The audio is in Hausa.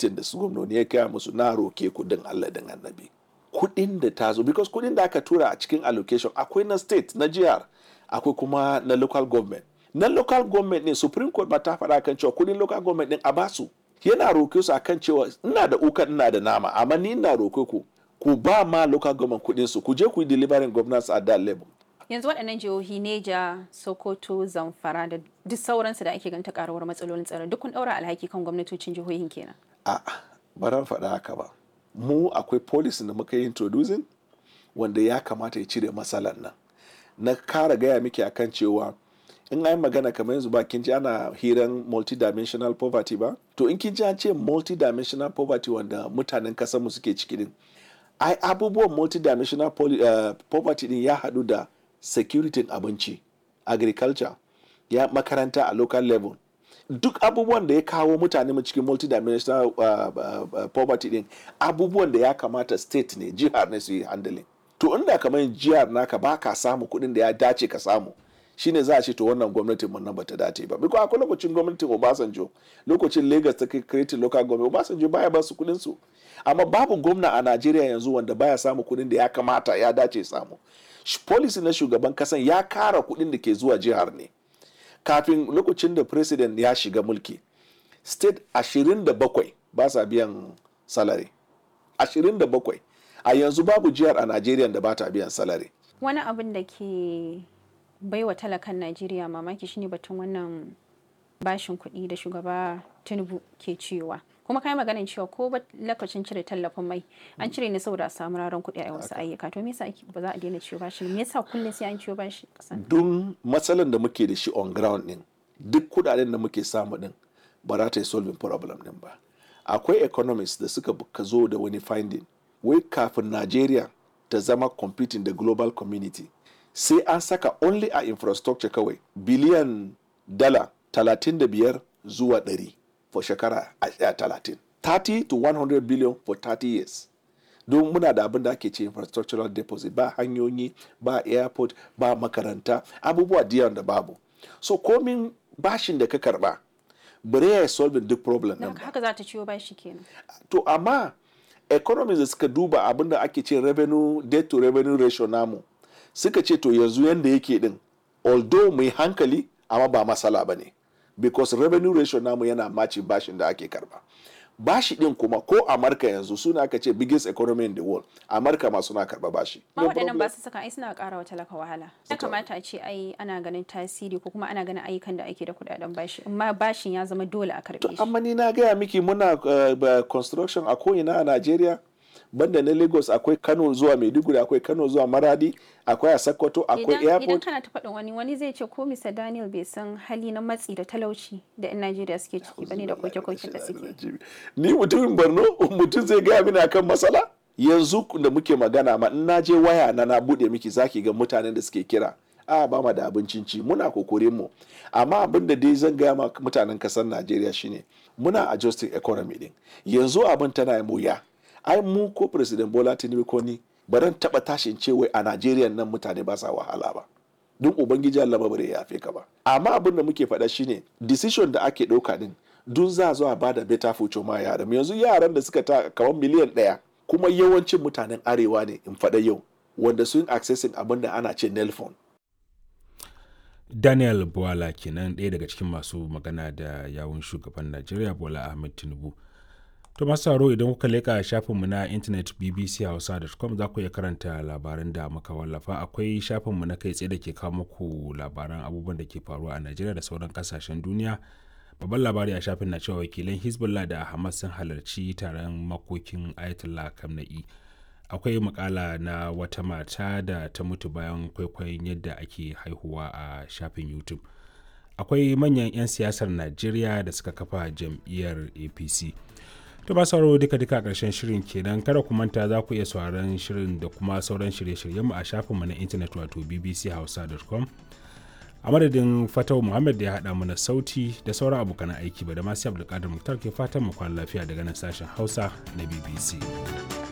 mitin da su gwamnoni ya kaya musu na roke kudin Allah din annabi. Kudin da ta zo, because kudin da aka tura a cikin allocation akwai na state, na jihar, akwai kuma na local government. Na local government ne Supreme Court ba ta faɗa kan cewa kudin local government din a basu. Yana roke su akan cewa ina da ukan ina da nama, amma ni ina roke ku ba ma local government kudin su, ku je ku yi delivering governance at that level. Yanzu waɗannan jihohi Neja, Sokoto, Zamfara da duk sauransu da ake ganta karuwar matsalolin tsaro duk kun ɗaura alhaki kan gwamnatocin jihohin kenan. Ba ran faɗa haka ba. Mu akwai policy da muka yi introducing wanda ya kamata ya cire matsalar nan. Na kara gaya miki akan cewa in an magana kamar yanzu ba kin ji ana hiran multidimensional poverty ba, to in kin ji an ce multidimensional poverty wanda mutanen kasar mu suke ciki din, ai abubuwan multidimensional poverty din ya haɗu da security abinci, agriculture, ya makaranta a local level. Duk abubuwan da ya kawo mutane mu cikin multidimensional poverty din, abubuwan da ya kamata state ne, jihar ne su yi handling. To inda kamar jihar naka ba ka samu kuɗin da ya dace ka samu, shine za a ce to wannan gwamnatin mun nan bata dace ba. Biko akwai lokacin gwamnatin Obasanjo, lokacin Lagos ta create local government, Obasanjo baya ba su kuɗin su. Amma babu gwamna a Najeriya yanzu wanda baya samu kuɗin da ya kamata ya dace samu. Policy na shugaban kasan ya kara kuɗin da ke zuwa jihar ne. Kafin lokacin da president ya shiga mulki, state 27 ba sa biyan salary. 27. A yanzu babu jihar a Najeriya da ba ta biyan salary. Wani abin da ke baiwa talakan Najeriya mamaki shine batun wannan bashin kuɗi da shugaba Tinubu ke cewa. Kuma kai maganin cewa ko ba lokacin cire tallafin mai an cire ne saboda a samu raron kuɗi a wasu ayyuka. To me yasa ba za a daina ciwo bashi? Me yasa kullum sai an ciwo bashi kasan? Don matsalan da muke da shi on ground din, duk kudaden da muke samu din ba za ta yi solving problem din ba. Akwai economists da suka zo da wani finding, wai kafin Najeriya ta zama competing da global community, sai an saka only a infrastructure kawai biliyan dala 35 zuwa 100 for shekara 30. 30 to 100 billion for 30 years. Don muna da abin da ake ce infrastructural deposit, ba hanyoyi, ba airport, ba makaranta, abubuwa diyan da babu. So komin bashin da ka karba, bare ya solve duk problem din. Haka za ta ciwo bashi kenan. To amma economies da suka duba abin da ake ce revenue debt to revenue ratio namu, suka ce to yanzu yanda yake din, although mai hankali amma ba masala bane, because revenue ratio namu yana maci bashin da ake karba. Bashi din kuma ko Amurka yanzu suna aka ce biggest economy in the world, Amurka ma suna karba bashi. Ma waɗannan ba su saka ai suna ƙara wa talaka wahala. Ya kamata a ce ai ana ganin tasiri ko kuma ana ganin ayyukan da ake da kuɗaɗen bashi, amma bashin ya zama dole a karɓe shi. Amma ni na gaya miki muna construction a ko'ina a Najeriya, banda na Lagos akwai Kano zuwa Maiduguri, akwai Kano zuwa Maradi, akwai a Sokoto, akwai airport. Idan kana ta faɗin wani zai ce ko Mr. Daniel bai san hali na matsi da talauci da 'yan Najeriya suke ciki bane da koke-koken da suke. Ni mutumin Borno, mutum zai gaya mini akan matsala? Yanzu da muke magana ma in na je waya na bude miki zaki ga mutanen da suke kira. Ba ma da abincin ci, muna kokorin mu. Amma abin da dai zan gaya ma mutanen kasar Najeriya shine muna adjusting economy din. Yanzu abin tana yi wuya. Ai mu ko President Bola Tinubu ko ni baran taba tashin cewa a Najeriya nan mutane ba sa wahala ba. Don Ubangiji Allah ba bare ya yafe ka ba. Amma abin da muke faɗa shine decision da ake ɗauka din dun za zo a bada better future ma yaran. Yanzu yaran da suka ta kamar miliyan 1 kuma yawancin mutanen arewa ne in faɗa yau wanda sun accessing abin da ana ce Nelfon. Daniel Bwala kenan ɗaya daga cikin masu magana da yawun shugaban Najeriya Bola Ahmed Tinubu. To masu sauraro idan kuka leka shafinmu na intanet bbchausa.com za ku iya karanta labaran da muka wallafa. Akwai shafinmu na kai tsaye da ke kawo muku labaran abubuwan da ke faruwa a Najeriya da sauran kasashen duniya. Babban labari a shafin na cewa wakilan Hezbollah da Hamas sun halarci taron makokin Ayatollah Khamenei. Akwai makala na wata mata da ta mutu bayan kwaikwayon yadda ake haihuwa a shafin YouTube. Akwai manyan 'yan siyasar Najeriya da suka kafa jam'iyyar APC. To ba sauraro duka a ƙarshen shirin kenan, kada ku manta za ku iya sauraron shirin da kuma sauran shirye-shiryenmu a shafinmu na intanet wato bbchausa.com. A madadin Fatau Muhammad da ya haɗa mana sauti da sauran abokan aiki ba da masu Abdulkadir Muktar ke fatan mu kwana lafiya daga nan sashen Hausa na BBC.